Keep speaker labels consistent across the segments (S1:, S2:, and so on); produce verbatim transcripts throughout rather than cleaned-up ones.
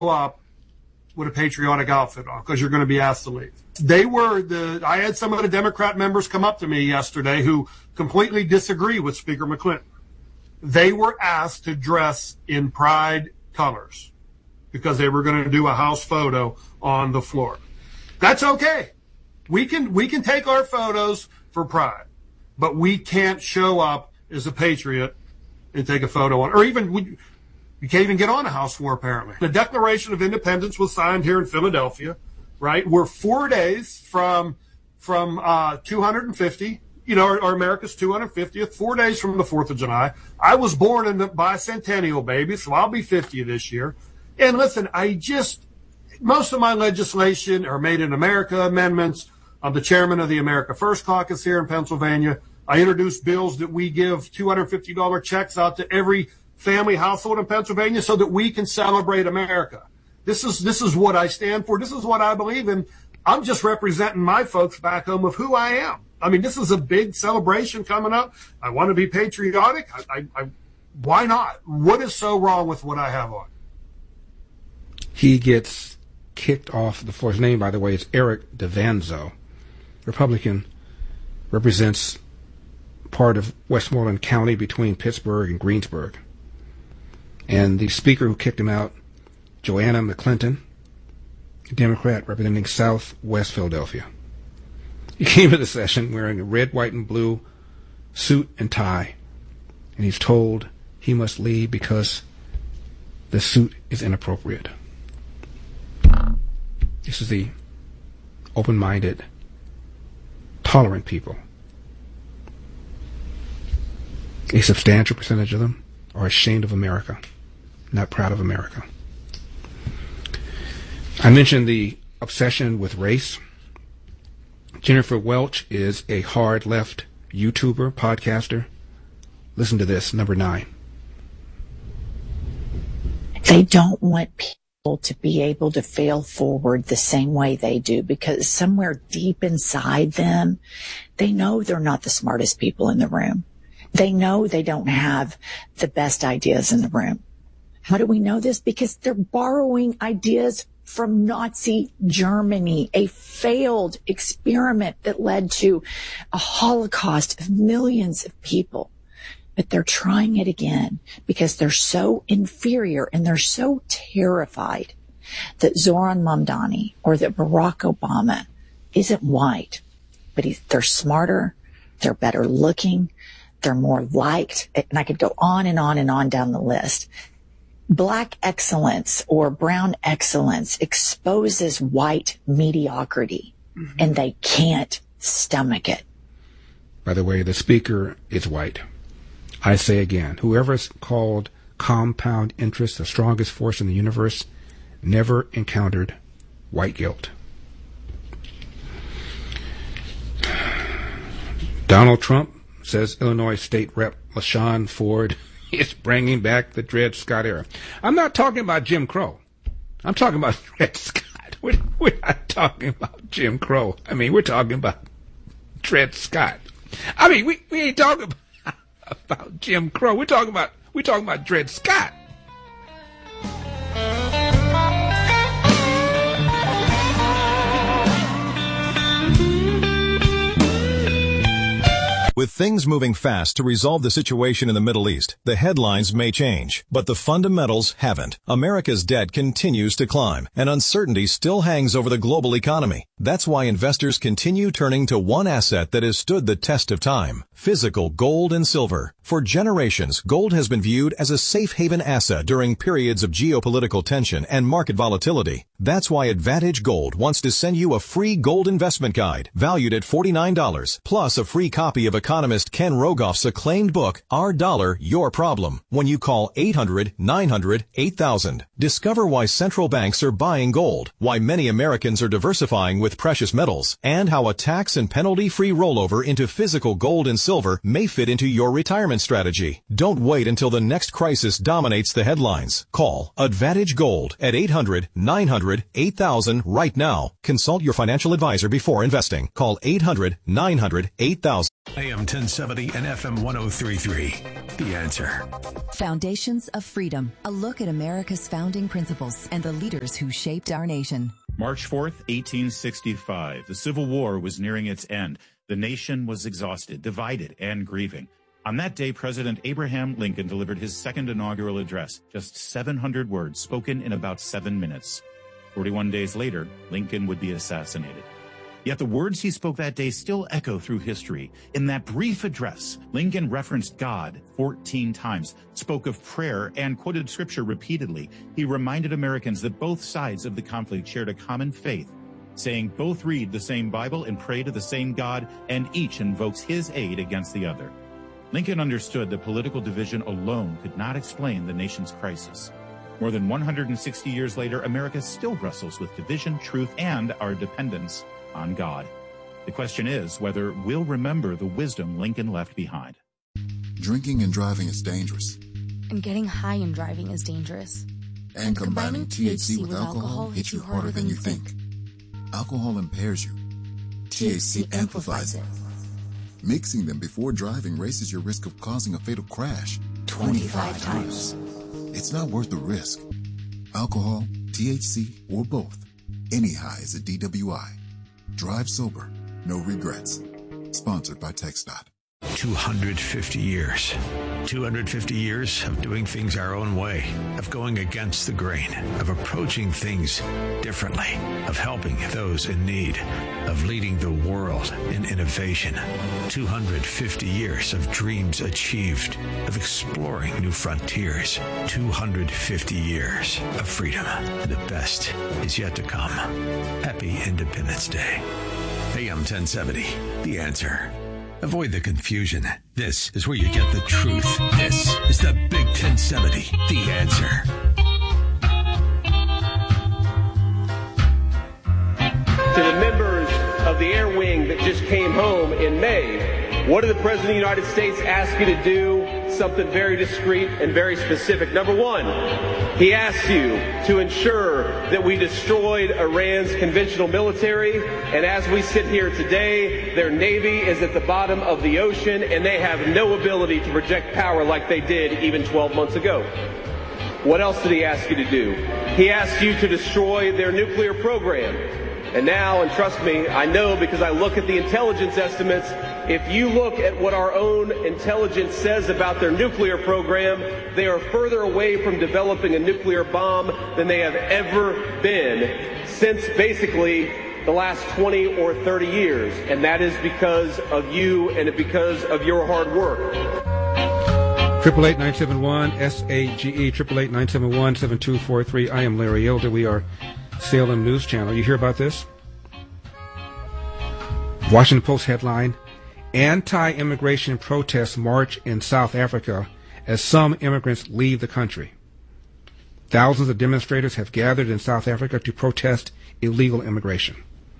S1: up with a patriotic outfit on because you're going to be asked to leave. They were the, I had some of the Democrat members come up to me yesterday who completely disagree with Speaker McClinton. They were asked to dress in pride colors because they were going to do a house photo on the floor. That's okay. We can, we can take our photos for pride, but we can't show up as a patriot and take a photo on, or even we, you can't even get on a house floor, apparently. The Declaration of Independence was signed here in Philadelphia, right? We're four days from from uh, two hundred fifty, you know, or, or America's two hundred fiftieth, four days from the fourth of July. I was born in the bicentennial, baby, so I'll be fifty this year. And listen, I just, most of my legislation are Made in America amendments. I'm the chairman of the America First Caucus here in Pennsylvania. I introduced bills that we give two hundred fifty dollars checks out to every family household in Pennsylvania so that we can celebrate America. This is this is what I stand for. This is what I believe in. I'm just representing my folks back home of who I am. I mean, this is a big celebration coming up. I want to be patriotic. I, I, I, why not? What is so wrong with what I have on?
S2: He gets kicked off the floor. His name, by the way, is Eric DeVanzo, Republican, represents part of Westmoreland County between Pittsburgh and Greensburg. And the speaker who kicked him out, Joanna McClinton, a Democrat representing Southwest Philadelphia. He came to the session wearing a red, white, and blue suit and tie, and he's told he must leave because the suit is inappropriate. This is the open-minded, tolerant people. A substantial percentage of them are ashamed of America, not proud of America. I mentioned the obsession with race. Jennifer Welch is a hard left YouTuber, podcaster. Listen to this, number nine.
S3: They don't want people to be able to fail forward the same way they do, because somewhere deep inside them, they know they're not the smartest people in the room. They know they don't have the best ideas in the room. How do we know this? Because they're borrowing ideas from Nazi Germany, a failed experiment that led to a Holocaust of millions of people. But they're trying it again because they're so inferior and they're so terrified that Zoran Mamdani or that Barack Obama isn't white, but he's, they're smarter, they're better looking, they're more liked, and I could go on and on and on down the list. Black excellence or brown excellence exposes white mediocrity, mm-hmm. and they can't stomach it.
S2: By the way, the speaker is white. I say again, whoever's called compound interest the strongest force in the universe never encountered white guilt. Donald Trump says Illinois State Rep LaShawn Ford is bringing back the Dred Scott era. I'm not talking about Jim Crow. I'm talking about Dred Scott. We're, we're not talking about Jim Crow. I mean, we're talking about Dred Scott. I mean, we, we ain't talking about about Jim Crow. We're talking about we're talking about Dred Scott.
S4: With things moving fast to resolve the situation in the Middle East, the headlines may change, but the fundamentals haven't. America's debt continues to climb, and uncertainty still hangs over the global economy. That's why investors continue turning to one asset that has stood the test of time: physical gold and silver. For generations, gold has been viewed as a safe haven asset during periods of geopolitical tension and market volatility. That's why Advantage Gold wants to send you a free gold investment guide valued at forty-nine dollars, plus a free copy of economist Ken Rogoff's acclaimed book, Our Dollar, Your Problem, when you call eight hundred, nine hundred, eight thousand. Discover why central banks are buying gold, why many Americans are diversifying with precious metals, and how a tax and penalty-free rollover into physical gold and silver may fit into your retirement strategy. Don't wait until the next crisis dominates the headlines. Call Advantage Gold at eight hundred, nine hundred, eight thousand right now. Consult your financial advisor before investing. Call eight hundred, nine hundred, eight thousand.
S5: A M ten seventy and F M one oh three point three. The Answer.
S6: Foundations of Freedom. A look at America's founding principles and the leaders who shaped our nation.
S7: March fourth, eighteen sixty-five. The Civil War was nearing its end. The nation was exhausted, divided, and grieving. On that day, President Abraham Lincoln delivered his second inaugural address, just seven hundred words spoken in about seven minutes. forty-one days later, Lincoln would be assassinated. Yet the words he spoke that day still echo through history. In that brief address, Lincoln referenced God fourteen times, spoke of prayer, and quoted scripture repeatedly. He reminded Americans that both sides of the conflict shared a common faith, saying both read the same Bible and pray to the same God, and each invokes his aid against the other. Lincoln understood that political division alone could not explain the nation's crisis. More than one hundred sixty years later, America still wrestles with division, truth, and our dependence on God. The question is whether we'll remember the wisdom Lincoln left behind.
S8: Drinking and driving is dangerous.
S9: And getting high and driving is dangerous.
S8: And, and combining, combining T H C with, with alcohol, alcohol hits you harder than you think. think. Alcohol impairs you. T H C amplifies it. Mixing them before driving raises your risk of causing a fatal crash twenty-five times. It's not worth the risk. Alcohol, T H C, or both. Any high is a D W I. Drive sober, no regrets. Sponsored by TxDOT.
S5: two hundred fifty years. two hundred fifty years of doing things our own way, of going against the grain, of approaching things differently, of helping those in need, of leading the world in innovation. two hundred fifty years of dreams achieved, of exploring new frontiers. two hundred fifty years of freedom. The best is yet to come. Happy Independence Day. A M ten seventy, The Answer. Avoid the confusion. This is where you get the truth. This is the Big ten seventy, The Answer.
S10: To the members of the Air Wing that just came home in May, what did the President of the United States ask you to do? Something very discreet and very specific. Number one, he asked you to ensure that we destroyed Iran's conventional military, and as we sit here today, their navy is at the bottom of the ocean, and they have no ability to project power like they did even twelve months ago. What else did he ask you to do? He asked you to destroy their nuclear program. And now, and trust me, I know because I look at the intelligence estimates, if you look at what our own intelligence says about their nuclear program, they are further away from developing a nuclear bomb than they have ever been since basically the last twenty or thirty years. And that is because of you and because of your hard work.
S2: Triple eight nine seven one S A G E triple eight nine seven one seven two four three. I am Larry Elder. We are Salem News Channel. You hear about this? Washington Post headline: Anti-immigration protests march in South Africa as some immigrants leave the country. Thousands of demonstrators have gathered in South Africa to protest illegal immigration.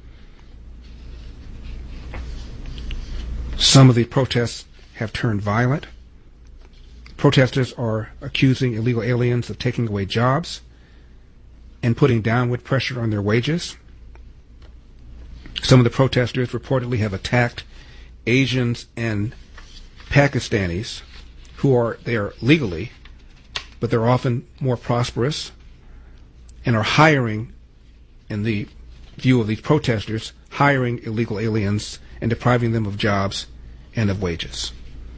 S2: Some of the protests have turned violent. Protesters are accusing illegal aliens of taking away jobs and putting downward pressure on their wages. Some of the protesters reportedly have attacked Asians and Pakistanis who are there legally, but they're often more prosperous and are hiring, in the view of these protesters, hiring illegal aliens and depriving them of jobs and of wages.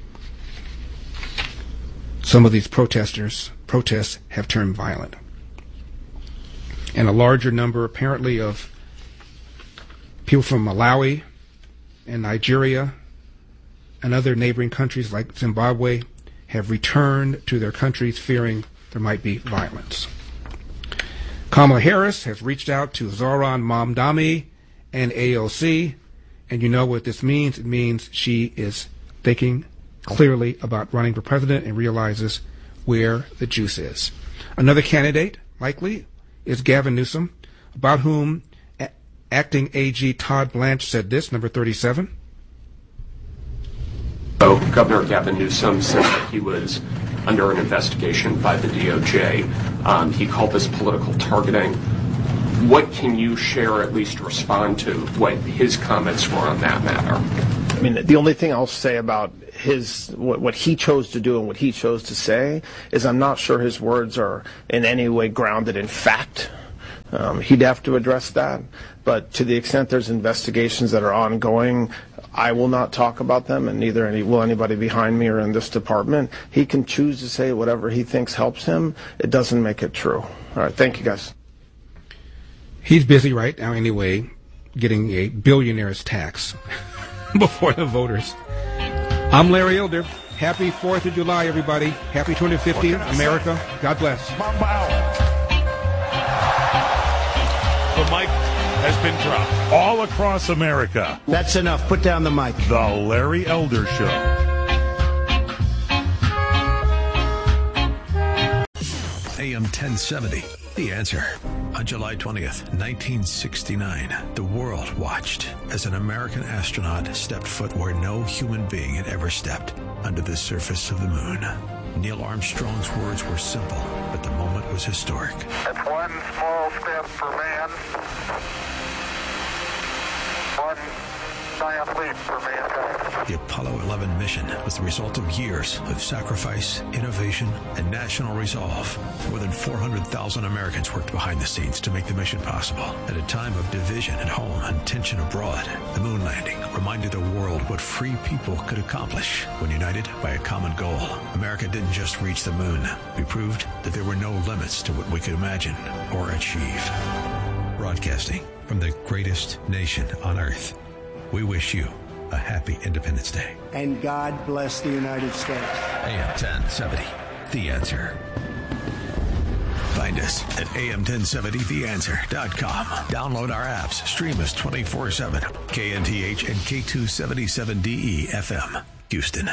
S2: Some of these protesters protests have turned violent. And a larger number, apparently, of people from Malawi and Nigeria and other neighboring countries like Zimbabwe have returned to their countries fearing there might be violence. Kamala Harris has reached out to Zoran Mamdani and A O C, and you know what this means. It means she is thinking clearly about running for president and realizes where the juice is. Another candidate, likely, is Gavin Newsom, about whom a- acting A G Todd Blanche said this, number thirty-seven.
S11: So Governor Gavin Newsom said that he was under an investigation by the D O J. Um, he called this political targeting. What can you share, or at least respond to, what his comments were on that matter?
S12: mean, the only thing I'll say about his what, what he chose to do and what he chose to say is I'm not sure his words are in any way grounded in fact. Um, he'd have to address that. But to the extent there's investigations that are ongoing, I will not talk about them, and neither any, will anybody behind me or in this department. He can choose to say whatever he thinks helps him. It doesn't make it true. All right, thank you, guys.
S2: He's busy right now anyway, getting a billionaire's tax before the voters. I'm Larry Elder. Happy fourth of July, everybody. Happy twenty fifty, America. Say? God bless.
S13: The mic has been dropped all across America.
S14: That's enough. Put down the mic.
S13: The Larry Elder Show.
S5: A M ten seventy, The Answer. On July twentieth, nineteen sixty-nine, the world watched as an American astronaut stepped foot where no human being had ever stepped, under the surface of the moon. Neil Armstrong's words were simple, but the moment was historic.
S15: That's one small step for man, one giant leap for mankind.
S5: The Apollo eleven mission was the result of years of sacrifice, innovation, and national resolve. More than four hundred thousand Americans worked behind the scenes to make the mission possible. At a time of division at home and tension abroad, the moon landing reminded the world what free people could accomplish when united by a common goal. America didn't just reach the moon. We proved that there were no limits to what we could imagine or achieve. Broadcasting from the greatest nation on earth, we wish you a happy Independence Day.
S14: And God bless the United States.
S5: A M ten seventy, The Answer. Find us at A M ten seventy the answer dot com. Download our apps. Stream us twenty-four seven. K N T H and K two seventy-seven D E F M, Houston.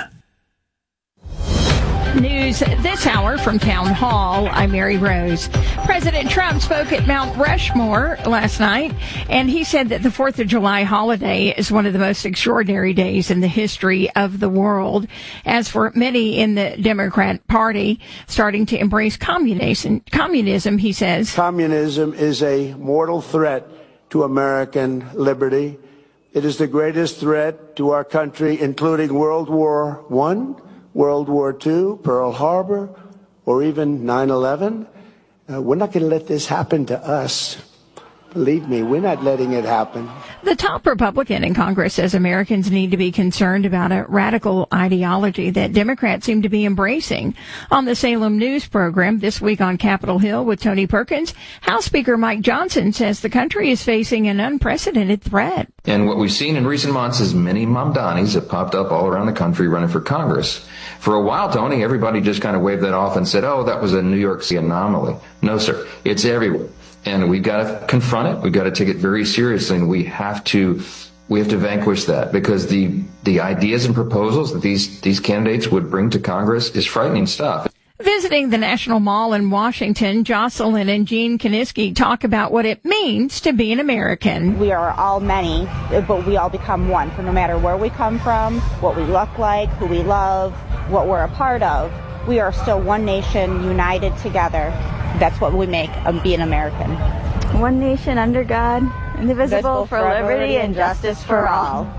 S16: News this hour from Town Hall. I'm Mary Rose. President Trump spoke at Mount Rushmore last night, and he said that the fourth of July holiday is one of the most extraordinary days in the history of the world. As for many in the Democrat Party starting to embrace communism, communism, he says,
S14: communism is a mortal threat to American liberty. It is the greatest threat to our country, including World War One, World War Two, Pearl Harbor, or even nine eleven. Uh, we're not going to let this happen to us. Believe me, we're not letting it happen.
S16: The top Republican in Congress says Americans need to be concerned about a radical ideology that Democrats seem to be embracing. On the Salem News program this week on Capitol Hill with Tony Perkins, House Speaker Mike Johnson says the country is facing an unprecedented threat.
S17: And what we've seen in recent months is many Mamdanis have popped up all around the country running for Congress. For a while, Tony, everybody just kind of waved that off and said, oh, that was a New York City anomaly. No, sir. It's everywhere. And we've got to confront it. We've got to take it very seriously, and we have to we have to vanquish that, because the the ideas and proposals that these these candidates would bring to Congress is frightening stuff.
S16: Visiting the National Mall in Washington, Jocelyn and Gene Kaniski talk about what it means to be an American.
S18: We are all many, but we all become one. For no matter where we come from, what we look like, who we love, what we're a part of, we are still one nation, united together. That's what we make of being American.
S19: One nation under God, indivisible, for, for liberty and justice for all.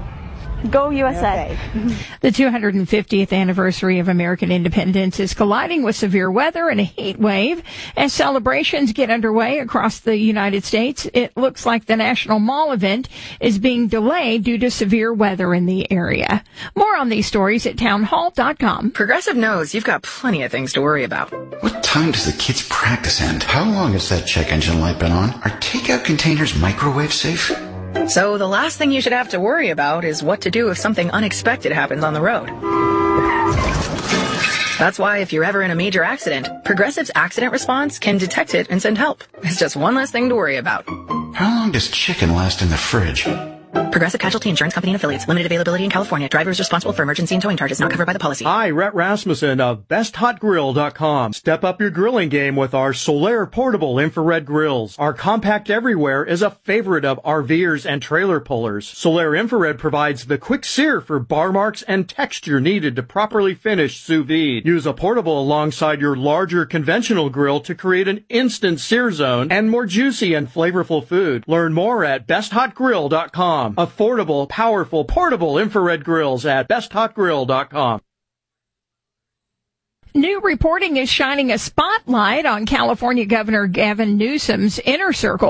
S19: Go U S A.
S16: The two hundred fiftieth anniversary of American independence is colliding with severe weather and a heat wave. As celebrations get underway across the United States, it looks like the National Mall event is being delayed due to severe weather in the area. More on these stories at town hall dot com.
S20: Progressive knows you've got plenty of things to worry about.
S21: What time does the kids' practice end? How long has that check engine light been on? Are takeout containers microwave safe?
S20: So the last thing you should have to worry about is what to do if something unexpected happens on the road. That's why if you're ever in a major accident, Progressive's accident response can detect it and send help. It's just one less thing to worry about.
S21: How long does chicken last in the fridge?
S20: Progressive Casualty Insurance Company and Affiliates. Limited availability in California. Driver is responsible for emergency and towing charges not covered by the policy.
S22: Hi, Rhett Rasmussen of best hot grill dot com. Step up your grilling game with our Solaire portable infrared grills. Our compact everywhere is a favorite of RVers and trailer pullers. Solaire infrared provides the quick sear for bar marks and texture needed to properly finish sous vide. Use a portable alongside your larger conventional grill to create an instant sear zone and more juicy and flavorful food. Learn more at best hot grill dot com. com. Affordable, powerful, portable infrared grills at best hot grill dot com.
S16: New reporting is shining a spotlight on California Governor Gavin Newsom's inner circle